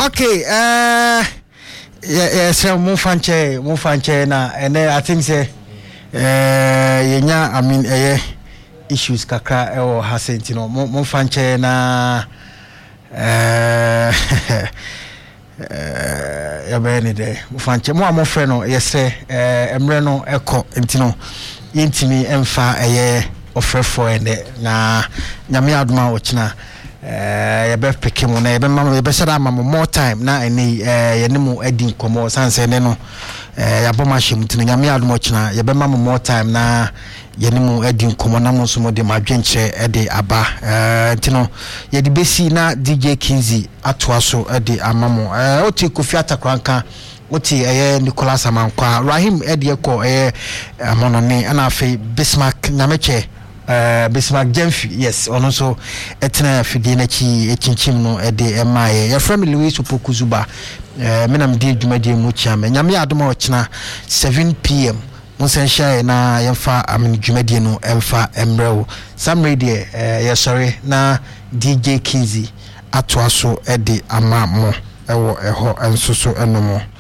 Okay, yes, Mufanche na, and I think say I mean issues kakra or hasn't, Mufanche na yabeni de Mufanche mo friend no yes emre no eko ntino yentimi emfa ofrefo ende na nyame adoma ochina yebe peke mu na yebe mama yebe shada mama more time na eni yenemu edi komo sanse ne no yaboma hyemuti nyame adoma ochina yebe mama more time na yenemu edi komo na monso mo de madwenche ede aba ntino yedi besi na DJ Kinzi atoaso ede amamo oti Kofi Atakranka oti Nicholas Amankwa Rahim ede ko amonone ana afi Bismarck nyameche Bismarck Jemfi yes ono so etena fidi na chi echinchim no ede emaye ya family Louis Opokuzuba menam di dwumadi mu chiame nyame adoma ochina 7 pm Munsensha na yemfa amin dwumadi no emfa emrewo samrede sorry na DJ Kinzi atoaso ede amamo ewo eho ensoso enomo